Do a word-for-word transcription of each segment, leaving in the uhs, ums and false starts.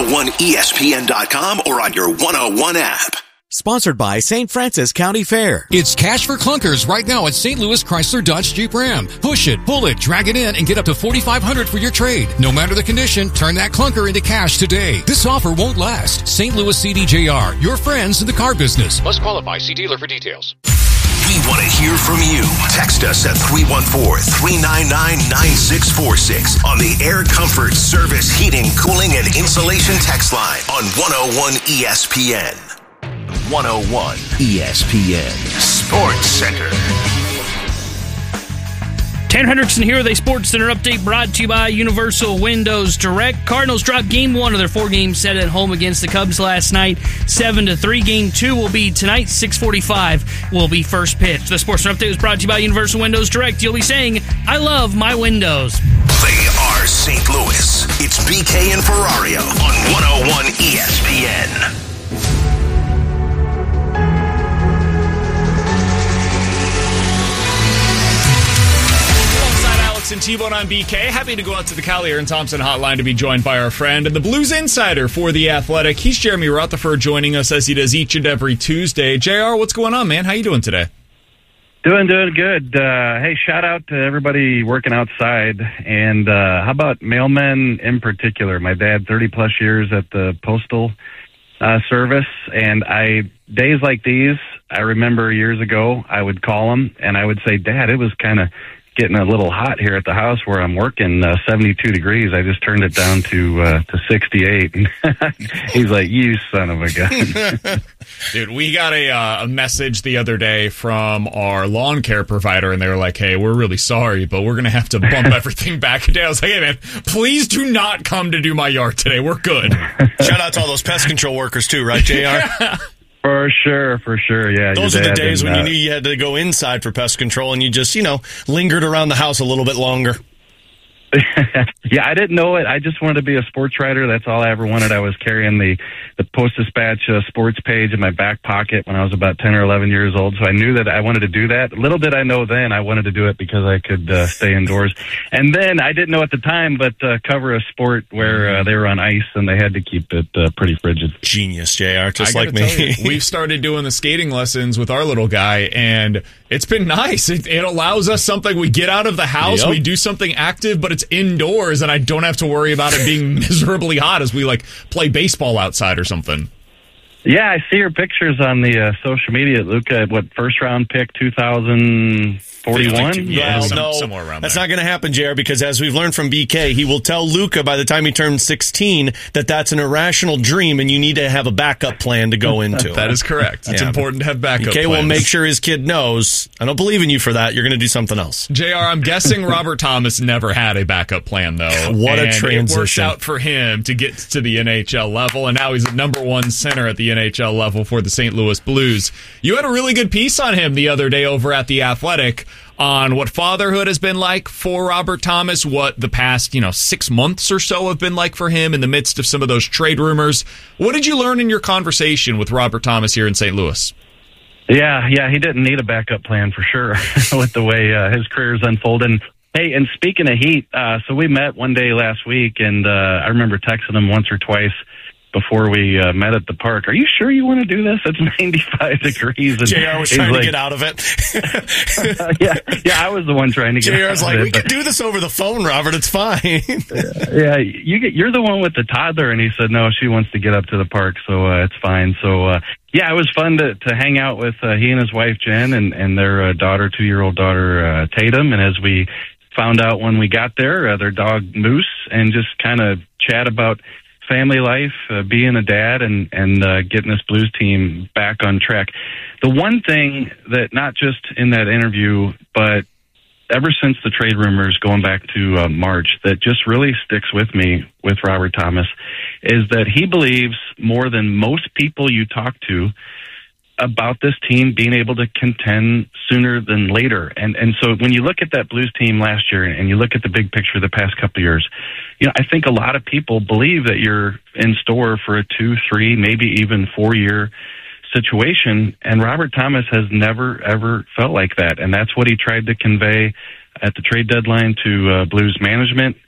oh one E S P N dot com or on your one oh one app. Sponsored by Saint Francis County Fair. It's cash for clunkers right now at Saint Louis Chrysler Dodge Jeep Ram. Push it, pull it, drag it in, and get up to forty-five hundred dollars for your trade. No matter the condition, turn that clunker into cash today. This offer won't last. Saint Louis C D J R, your friends in the car business. Must qualify. See dealer for details. We want to hear from you. Text us at three one four, three nine nine, nine six four six on the Air Comfort Service Heating, Cooling, and Insulation text line on one oh one E S P N. one oh one E S P N Sports Center. Tanner Hendrickson here with a Sports Center update brought to you by Universal Windows Direct. Cardinals dropped game one of their four-game set at home against the Cubs last night, seven to three. Game two will be tonight, six forty-five will be first pitch. The Sports Center update was brought to you by Universal Windows Direct. You'll be saying, I love my windows. They are Saint Louis. It's B K and Ferrario on one oh one E S P N. And T-Bone on B K. Happy to go out to the Collier and Thompson hotline to be joined by our friend and the Blues insider for The Athletic. He's Jeremy Rutherford joining us as he does each and every Tuesday. J R, what's going on, man? How you doing today? Doing, doing good. Uh, hey, shout out to everybody working outside. And uh, how about mailmen in particular? My dad, thirty plus years at the Postal uh, Service. And I days like these, I remember years ago, I would call him and I would say, Dad, it was kind of getting a little hot here at the house where I'm working, uh, seventy-two degrees. I just turned it down to uh, to sixty-eight. He's like, you son of a gun. Dude, we got a uh, a message the other day from our lawn care provider, and they were like, hey, we're really sorry, but we're going to have to bump everything back a day. I was like, hey, man, please do not come to do my yard today. We're good. Shout out to all those pest control workers, too, right, J R? For sure, for sure, yeah. Those are the days when you knew you had to go inside for pest control and you just, you know, lingered around the house a little bit longer. Yeah, I didn't know it. I just wanted to be a sports writer. That's all I ever wanted. I was carrying the, the Post-Dispatch uh, sports page in my back pocket when I was about ten or eleven years old, so I knew that I wanted to do that. Little did I know then I wanted to do it because I could uh, stay indoors. And then I didn't know at the time, but uh, cover a sport where uh, they were on ice and they had to keep it uh, pretty frigid. Genius, J R, just I like me. You, we've started doing the skating lessons with our little guy, and it's been nice. It, it allows us something. We get out of the house, yep. We do something active, but it's indoors, and I don't have to worry about it being miserably hot as we like play baseball outside or something. Yeah, I see your pictures on the uh, social media. Luka, what, first round pick, two thousand forty-one? Yeah, some, no, somewhere around that's there. not going to happen, J R, because as we've learned from B K, he will tell Luka by the time he turns sixteen that that's an irrational dream and you need to have a backup plan to go into. That is correct. It's yeah. important to have backup B K plans. will make sure his kid knows, I don't believe in you for that, you're going to do something else. J R, I'm guessing Robert Thomas never had a backup plan, though. What and a transition. It worked out for him to get to the N H L level, and now he's at number one center at the N H L level for the Saint Louis Blues. You had a really good piece on him the other day over at The Athletic on what fatherhood has been like for Robert Thomas, what the past, you know, six months or so have been like for him in the midst of some of those trade rumors. What did you learn in your conversation with Robert Thomas here in Saint Louis? Yeah, yeah, he didn't need a backup plan for sure with the way uh, his career's unfolding. Hey, and speaking of heat, uh, so we met one day last week, and uh, I remember texting him once or twice before we uh, met at the park. Are you sure you want to do this? It's ninety-five degrees. And J R was trying like, to get out of it. uh, yeah, yeah, I was the one trying to get J R's out like, of it. we can do this over the phone, Robert. It's fine. yeah, you get, you're the one with the toddler. And he said, no, she wants to get up to the park, so uh, it's fine. So, uh, yeah, it was fun to, to hang out with uh, he and his wife, Jen, and, and their uh, daughter, two-year-old daughter, uh, Tatum. And as we found out when we got there, uh, their dog, Moose, and just kind of chat about family life, uh, being a dad, and and uh, getting this Blues team back on track. The one thing that, not just in that interview, but ever since the trade rumors going back to uh, March, that just really sticks with me with Robert Thomas, is that he believes more than most people you talk to about this team being able to contend sooner than later. And and so when you look at that Blues team last year and you look at the big picture the past couple of years, you know, I think a lot of people believe that you're in store for a two, three, maybe even four-year situation. And Robert Thomas has never, ever felt like that. And that's what he tried to convey at the trade deadline to uh, Blues management.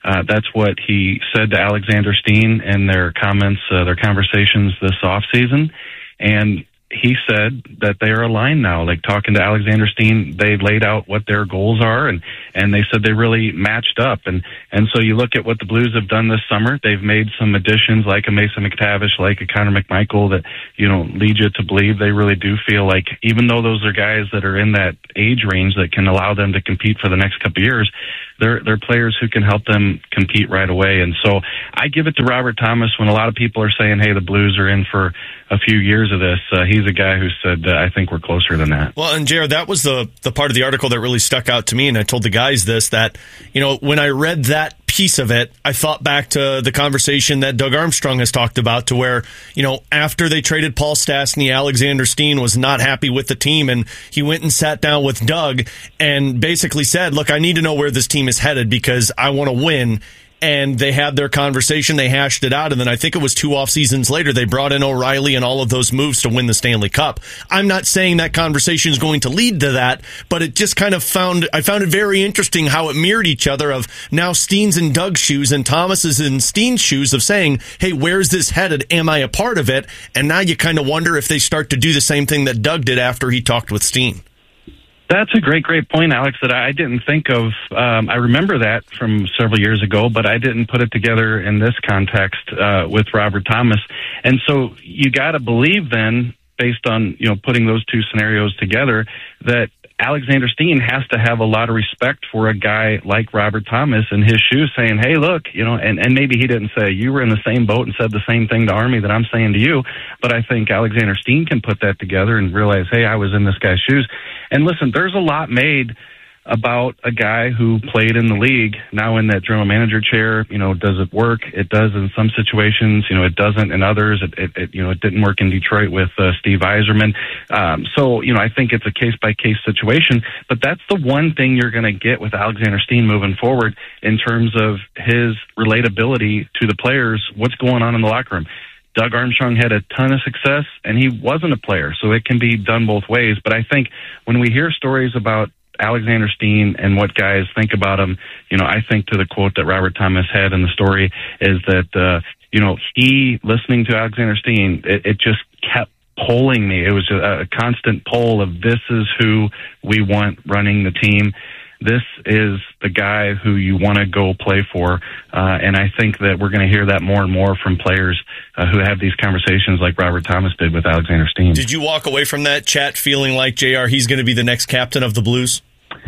Uh, that's what he said to Alexander Steen in their comments, uh, their conversations this offseason. And he said that they are aligned now. Like talking to Alexander Steen, they laid out what their goals are, and, and they said they really matched up. And, and so you look at what the Blues have done this summer. They've made some additions like a Mason McTavish, like a Connor McMichael that, you know, lead you to believe they really do feel like, even though those are guys that are in that age range that can allow them to compete for the next couple of years, they're, they're players who can help them compete right away. And so I give it to Robert Thomas when a lot of people are saying, hey, the Blues are in for a few years of this. Uh, he's a guy who said, uh, I think we're closer than that. Well, and Jared, that was the, the part of the article that really stuck out to me. And I told the guys this, that, you know, when I read that piece of it, I thought back to the conversation that Doug Armstrong has talked about, to where, you know, after they traded Paul Stastny, Alexander Steen was not happy with the team, and he went and sat down with Doug and basically said, look, I need to know where this team is headed because I want to win. And they had their conversation, they hashed it out, and then I think it was two off seasons later, they brought in O'Reilly and all of those moves to win the Stanley Cup. I'm not saying that conversation is going to lead to that, but it just kind of found, I found it very interesting how it mirrored each other, of now Steen's in Doug's shoes and Thomas is in Steen's shoes, of saying, hey, where's this headed? Am I a part of it? And now you kind of wonder if they start to do the same thing that Doug did after he talked with Steen. That's a great, great point, Alex, that I didn't think of. Um, I remember that from several years ago, but I didn't put it together in this context uh, with Robert Thomas. And so you got to believe then, based on, you know, putting those two scenarios together, that Alexander Steen has to have a lot of respect for a guy like Robert Thomas in his shoes, saying, hey, look, you know, and, and maybe he didn't say, you were in the same boat and said the same thing to Army that I'm saying to you, but I think Alexander Steen can put that together and realize, hey, I was in this guy's shoes. And listen, there's a lot made about a guy who played in the league, now in that general manager chair. You know, does it work? It does in some situations. You know, it doesn't in others. It, it, it you know, it didn't work in Detroit with uh, Steve Yzerman. Um, so, you know, I think it's a case-by-case situation. But that's the one thing you're going to get with Alexander Steen moving forward in terms of his relatability to the players, what's going on in the locker room. Doug Armstrong had a ton of success, and he wasn't a player, so it can be done both ways. But I think when we hear stories about Alexander Steen and what guys think about him, you know, I think to the quote that Robert Thomas had in the story is that, uh, you know, he, listening to Alexander Steen, it, it just kept polling me. It was a, a constant poll of, this is who we want running the team. This is the guy who you want to go play for. Uh, and I think that we're going to hear that more and more from players uh, who have these conversations like Robert Thomas did with Alexander Steen. Did you walk away from that chat feeling like, J R, he's going to be the next captain of the Blues?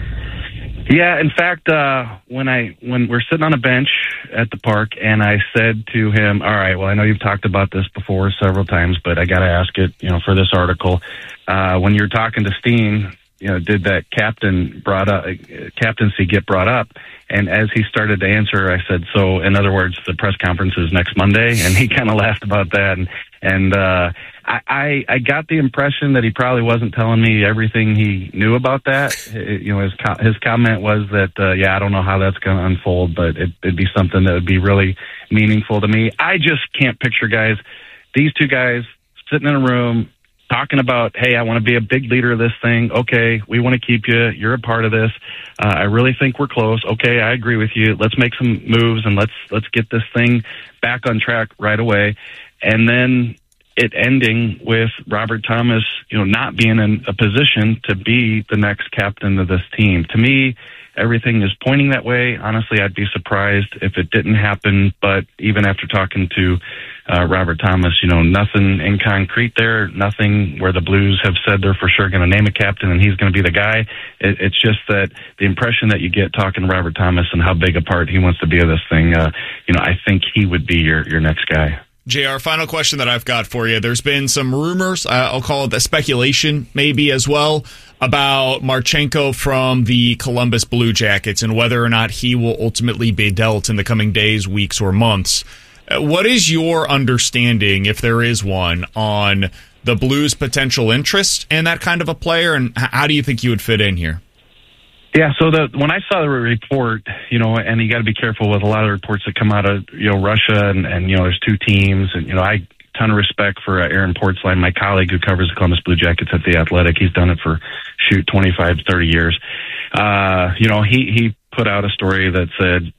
Yeah, in fact, uh, when I when we're sitting on a bench at the park, and I said to him, all right, well, I know you've talked about this before several times, but I got to ask it, you know, for this article. Uh, when you're talking to Steen, you know, did that captain brought up uh, captaincy get brought up? And as he started to answer, I said, so in other words, the press conference is next Monday. And he kind of laughed about that. And, and, uh, I, I, I got the impression that he probably wasn't telling me everything he knew about that. It, you know, his, co- his comment was that, uh, yeah, I don't know how that's going to unfold, but it, it'd be something that would be really meaningful to me. I just can't picture guys, these two guys sitting in a room, talking about, hey, I want to be a big leader of this thing. Okay, we want to keep you. You're a part of this. Uh, I really think we're close. Okay, I agree with you. Let's make some moves and let's let's get this thing back on track right away. And then it ending with Robert Thomas, you know, not being in a position to be the next captain of this team. To me, everything is pointing that way. Honestly, I'd be surprised if it didn't happen. But even after talking to uh, Robert Thomas, you know, nothing in concrete there, nothing where the Blues have said they're for sure going to name a captain and he's going to be the guy. It, it's just that the impression that you get talking to Robert Thomas and how big a part he wants to be of this thing, uh, you know, I think he would be your, your next guy. J R, final question that I've got for you. There's been some rumors, uh, I'll call it the speculation maybe as well, about Marchenko from the Columbus Blue Jackets and whether or not he will ultimately be dealt in the coming days, weeks, or months. Uh, what is your understanding, if there is one, on the Blues' potential interest in that kind of a player, and how do you think you would fit in here? Yeah, so the when I saw the report, you know, and you got to be careful with a lot of reports that come out of, you know, Russia, and, and you know, there's two teams, and, you know, I ton of respect for uh, Aaron Portzline, my colleague who covers the Columbus Blue Jackets at The Athletic. He's done it for, shoot, twenty-five, thirty years. Uh, you know, he, he put out a story that said,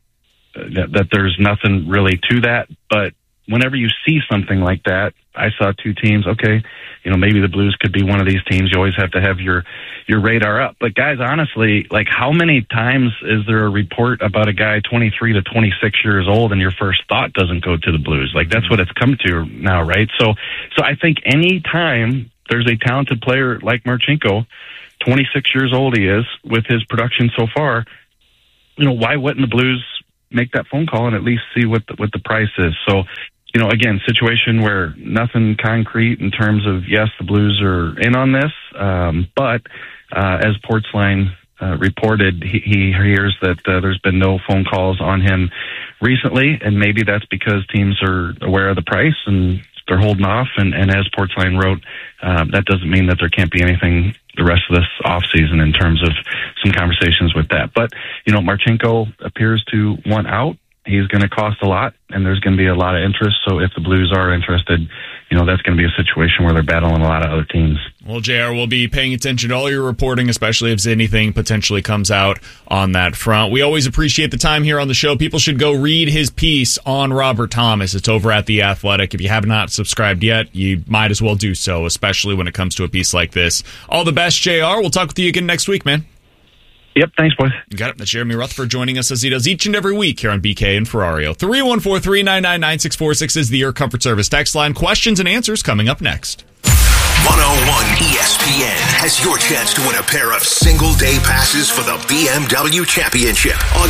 that, that there's nothing really to that. But whenever you see something like that, I saw two teams, okay, you know, maybe the Blues could be one of these teams. You always have to have your, your radar up. But guys, honestly, like how many times is there a report about a guy twenty-three to twenty-six years old and your first thought doesn't go to the Blues? Like that's what it's come to now, right? So, so I think any time there's a talented player like Marchenko, twenty-six years old he is, with his production so far, you know, why wouldn't the Blues make that phone call and at least see what the, what the price is? So, you know, again, situation where nothing concrete in terms of, yes, the Blues are in on this, um, but uh, as Portsline uh, reported, he, he hears that uh, there's been no phone calls on him recently, and maybe that's because teams are aware of the price and they're holding off. And, and as Portsline wrote, uh, that doesn't mean that there can't be anything the rest of this offseason in terms of some conversations with that. But, you know, Marchenko appears to want out. He's going to cost a lot, and there's going to be a lot of interest. So if the Blues are interested, you know, that's going to be a situation where they're battling a lot of other teams. Well, J R, will be paying attention to all your reporting, especially if anything potentially comes out on that front. We always appreciate the time here on the show. People should go read his piece on Robert Thomas. It's over at The Athletic. If you have not subscribed yet, you might as well do so, especially when it comes to a piece like this. All the best, J R. We'll talk with you again next week, man. Yep, thanks, boys. You got it. That's Jeremy Rutherford joining us as he does each and every week here on B K and Ferrario. three one four, three nine nine, nine six four six is the Air Comfort Service text line. Questions and answers coming up next. one oh one E S P N has your chance to win a pair of single-day passes for the B M W Championship on